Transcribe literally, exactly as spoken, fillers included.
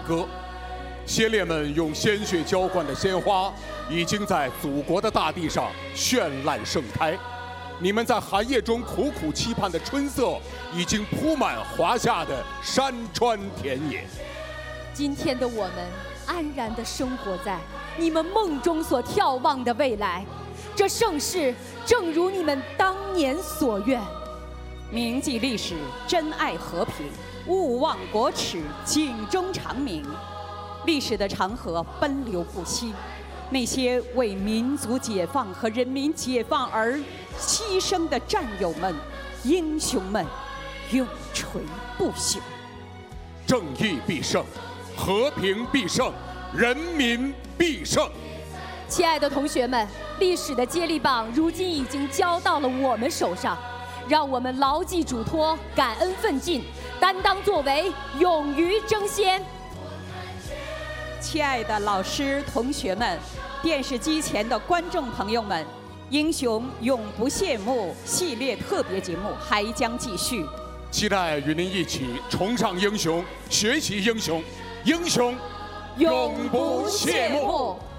歌。先烈们用鲜血浇灌的鲜花，已经在祖国的大地上绚烂盛开。你们在寒夜中苦苦期盼的春色，已经铺满华夏的山川田野。 今天的我们安然地生活在你们梦中所眺望的未来，这盛世正如你们当年所愿。 铭记历史，珍爱和平，勿忘国耻，警钟长鸣。历史的长河奔流不息，那些为民族解放和人民解放而牺牲的战友们、英雄们，永垂不朽。 正义必胜，和平必胜，人民必胜。 亲爱的同学们，历史的接力棒如今已经交到了我们手上，让我们牢记嘱托，感恩奋进，担当作为，勇于争先。 亲爱的老师、同学们，电视机前的观众朋友们，英雄永不谢幕系列特别节目还将继续， 期待与您一起崇尚英雄，学习英雄，英雄永不谢幕。